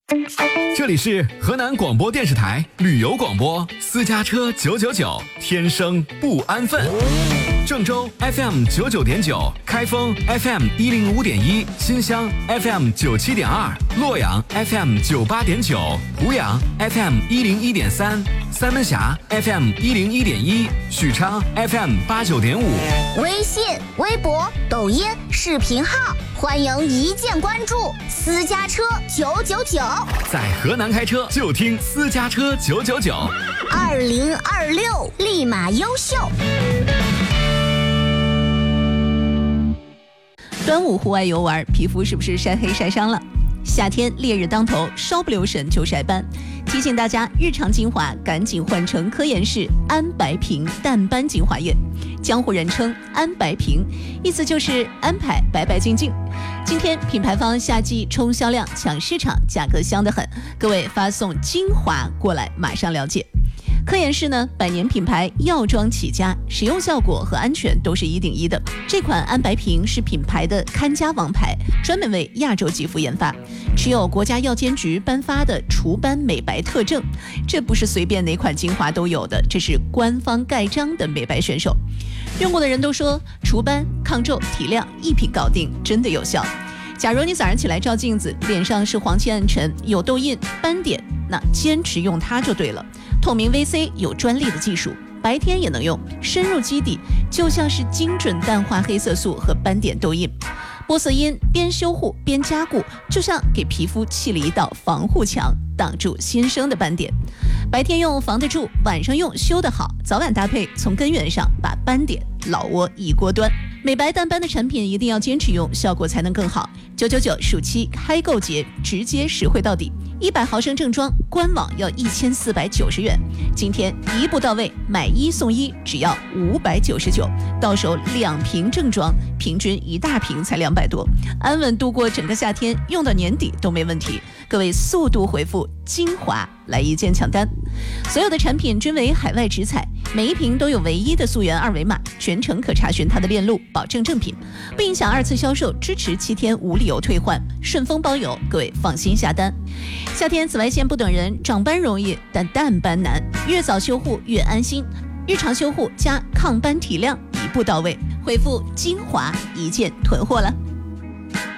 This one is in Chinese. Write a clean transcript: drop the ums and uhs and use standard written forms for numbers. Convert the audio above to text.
这里是河南广播电视台旅游广播，私家车999，天生不安分。郑州 FM 99.9，开封 FM 105.1，新乡 FM 97.2，洛阳 FM 98.9，湖阳 FM 101.3，三门峡 FM 101.1，许昌 FM 89.5。 微信、微博、抖音、视频号，欢迎一键关注。私家车999， 在河南开车就听私家车999。 2026立马优秀。 端午户外游玩，皮肤是不是晒黑晒伤了？夏天烈日当头，稍不留神就晒斑。提醒大家，日常精华赶紧换成科颜氏安白平淡斑精华液，江湖人称安白平，意思就是安排白白净净。今天品牌方夏季冲销量抢市场，价格香得很，各位发送精华过来，马上了解。科颜氏呢，100年品牌，药妆起家，使用效果和安全都是1顶1的。这款安白平是品牌的看家王牌，专门为亚洲肌肤研发，持有国家药监局颁发的除斑美白特证。这不是随便哪款精华都有的，这是官方盖章的美白选手。用过的人都说，除斑、抗皱、提亮，一瓶搞定，真的有效。假如你早上起来照镜子，脸上是黄气暗沉，有痘印、斑点，那坚持用它就对了。透明 VC 有专利的技术，白天也能用，深入基底，就像是精准淡化黑色素和斑点痘印。玻色因边修护边加固，就像给皮肤砌了一道防护墙，挡住新生的斑点。白天用防得住，晚上用修得好，早晚搭配，从根源上把斑点、老窝一锅端。美白淡斑的产品一定要坚持用，效果才能更好。999暑期开购节，直接实惠到底，100毫升正装，官网要1490元。今天一步到位，买1送1，只要599，到手2瓶正装，平均1大瓶才200多，安稳度过整个夏天，用到年底都没问题。各位速度回复精华来一键抢单。所有的产品均为海外直采，每一瓶都有唯一的溯源2维码，全程可查询它的链路，保证正品，不影响2次销售，支持7天无理由退换，顺丰包邮，各位放心下单。夏天紫外线不等人，长斑容易，但淡斑难，越早修护越安心。日常修护加抗斑提亮，一步到位，回复精华一键囤货了。